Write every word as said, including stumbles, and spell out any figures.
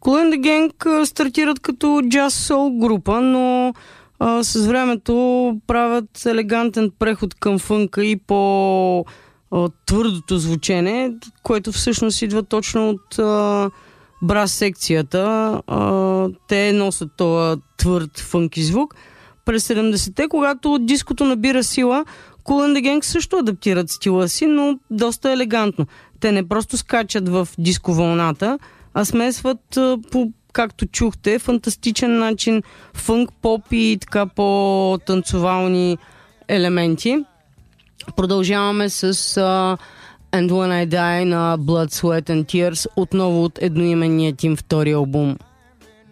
Kool and the Gang стартират като джаз-сол група, но а, с времето правят елегантен преход към фънка и по а, твърдото звучене, което всъщност идва точно от а, брас секцията. А, те носят този твърд фънки звук. През седемдесетте, когато диското набира сила, Kool and the Gang също адаптират стила си, но доста елегантно. Те не просто скачат в диско вълната, а смесват а, по, както чухте, фантастичен начин фънк, поп и така по-танцовални елементи. Продължаваме с uh, And When I Die на Blood, Sweat and Tears, отново от едноименния тим втори албум.